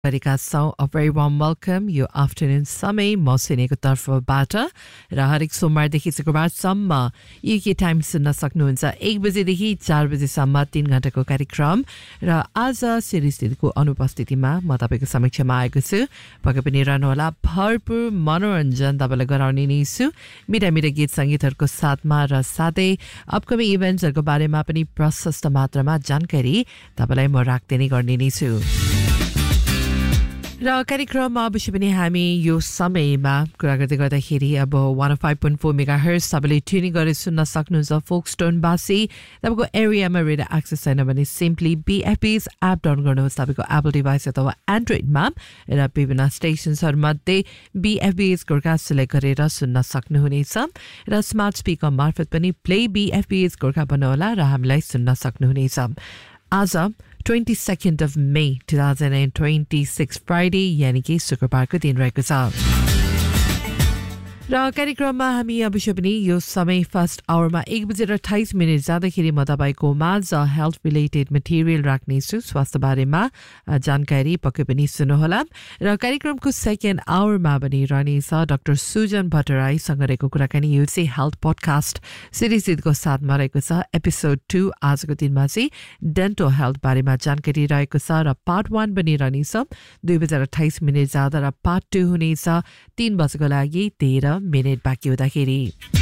गरेका छौं a very warm welcome यो आफ्टरनुन समय मसिनेको तर्फबाट र हरेक सोमबारदेखि शुक्रबारसम्म युके टाइम सुन्न सक्नुहुन्छ 1 बजेदेखि 4 बजेसम्म 3 घण्टाको कार्यक्रम र आज सिरिजको अनुपस्थितिमा म तपाईको समक्षमा आएको छु पक्कै पनि रहनुहोला भरपूर मनोरञ्जन तपाईलाई गराउने नै छु मिठा गीत संगीतहरुको साथमा र साथै अपकमिङ इभेन्ट्सहरुको बारेमा पनि प्रशस्त मात्रामा जानकारी तपाईलाई म राख्दै नै गर्ने नै छु र कार्यक्रममा अवश्य पनि हामी यो समयमा कुरा गर्दै गर्दाखेरि अब 105.4 मेगाहर्ट्ज तपाईले ट्युनिङ गरेर सुन्न सक्नुहुन्छ फोक्सटोन बासी तपाईको एरियामा रेडियो एक्सेस छैन भने सिम्पली बीएफपीएस एप डाउनलोड गर्नुहोस् तपाईको एप्पल डिभाइस अथवा एन्ड्रोइडमा र विभिन्न स्टेशन्सहरुमध्ये बीएफपीएस गोर्खा सिलेक्ट गरेर सुन्न सक्नुहुनेछ र स्मार्ट स्पिकर मार्फत पनि प्ले बीएफपीएस गोर्खा भन्नुहोला र हामीलाई सुन्न सक्नुहुनेछ आज 22nd of May 2026 Friday यानी कि शुक्रबारको दिन रहेको छ र कार्यक्रममा हामी अवश्य पनि यो समय फर्स्ट आवरमा 1:28 जाँदाखेरि म तपाईको माझ हेल्थ रिलेटेड मटेरियल राख्ने छु स्वास्थ्य बारेमा जानकारी पक्कै पनि सुन्नुहोला र कार्यक्रमको सेकेन्ड आवरमा पनि रहनेछ डाक्टर सुजन भट्टराईसँग रहेको कुराकानी यो चाहिँ हेल्थ पडकास्ट सिरिजको साथमा रहेको छ एपिसोड 2 आजको दिनमा चाहिँ डेन्टल हेल्थ बारेमा जानकारी रहेको छ र पार्ट 1 पनि रहनेछ 2:28 जाँदा र पार्ट 2 हुनेछ 3 बजेको लागि 13 मिनेट बाँकी हुँदाखेरि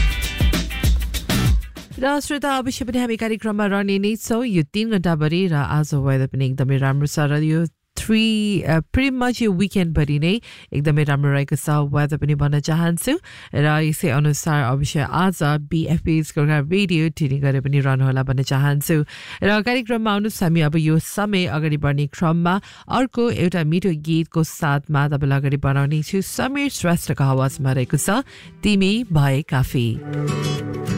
र श्रोता अवश्य पनि हामी कार्यक्रममा रहने नै छौं यो 3 घण्टाभरि र आज वेदर पनि एकदमै राम्रो छ र यो pretty much यो विकेन्ड भरि नै एकदमै राम्रो रहेको छ वेदर पनि भन्न चाहन्छु र यसै अनुसार अवश्य आज बीएफपीएस को रेडियो ट्युनिङ गरेर पनि रहनुहोला भन्न चाहन्छु र कार्यक्रममा आउनुहोस् हामी अब यो समय अगाडि बढ्ने क्रममा अर्को एउटा मिठो गीतको साथमा तपाईलाई अगाडि बढाउने छु समीर श्रेष्ठको आवाजमा रहेको छ तिमी भए काफी